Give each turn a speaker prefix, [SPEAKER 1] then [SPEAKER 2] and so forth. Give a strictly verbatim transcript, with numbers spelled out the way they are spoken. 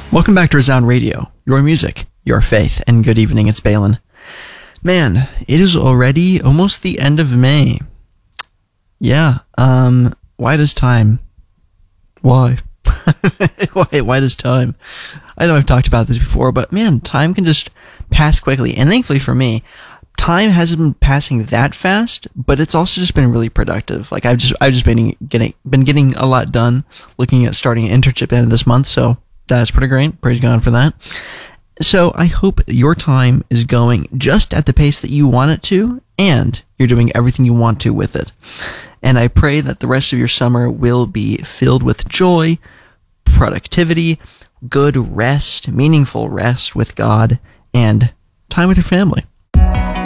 [SPEAKER 1] Welcome back to Resound Radio, your music, your faith, and good evening, it's Balin. Man, it is already almost the end of May. Yeah, um, why does time? Why? why, why does time? I know I've talked about this before, but man, time can just pass quickly, and thankfully for me, time hasn't been passing that fast, but it's also just been really productive. Like, I've just, I've just been getting, been getting a lot done, looking at starting an internship at the end of this month, so that's pretty great. Praise God for that. So I hope your time is going just at the pace that you want it to, and you're doing everything you want to with it. And I pray that the rest of your summer will be filled with joy, productivity, good rest, meaningful rest with God, and time with your family.